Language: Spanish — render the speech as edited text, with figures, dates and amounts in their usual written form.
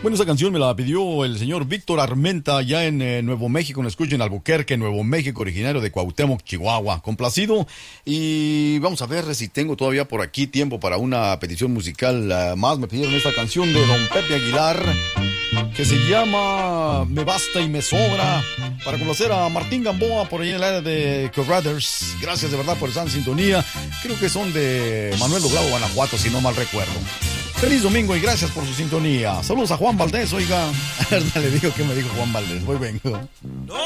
Bueno, esta canción me la pidió el señor Víctor Armenta, allá en Nuevo México. Nos escucha en Albuquerque, Nuevo México, originario de Cuauhtémoc, Chihuahua. Complacido. Y vamos a ver si tengo todavía por aquí tiempo para una petición musical más. Me pidieron esta canción de don Pepe Aguilar, que se llama Me Basta y Me Sobra, para complacer a Martín Gamboa por ahí en el área de Corraders. Gracias de verdad por estar en sintonía. Creo que son de Manuel Doblado, Guanajuato, si no mal recuerdo. Feliz domingo y gracias por su sintonía. Saludos a Juan Valdés, oiga. Le digo que me dijo Juan Valdés. Voy vengo.